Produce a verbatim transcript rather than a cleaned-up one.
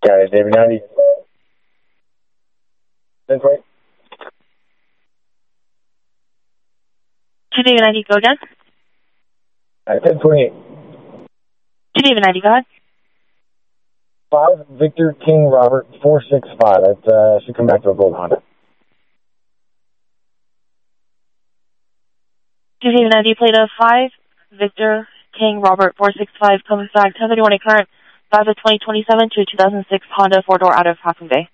Got it, David ninety. ten twenty. To David ninety, go again. Uh, ten twenty-eight. To David ninety, go ahead. five Victor King Robert four six five. That uh, should come back to a gold Honda. To David ninety, plate of five Victor King Robert four six five comes back ten thirty-one a current five of twenty twenty-seven to a two thousand six Honda four-door out of Half Moon Bay.